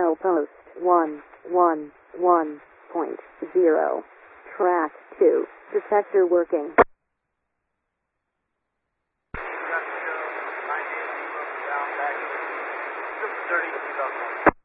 Milepost 111.0. Track 2. Detector working. Got 98 down back. 630 2001.